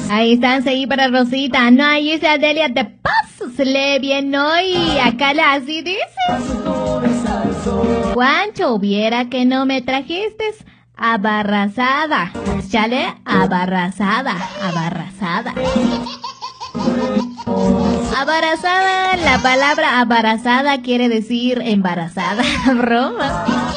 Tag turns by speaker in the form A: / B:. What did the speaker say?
A: Ahí están, seguí para Rosita. No, ahí dice Adelia, te pasas, lee bien hoy. Acá la así dices. Juancho, hubiera que no me trajiste abarrazada. Chale, abarrazada, abarrazada. Abarazada, la palabra abarazada quiere decir embarazada. Broma.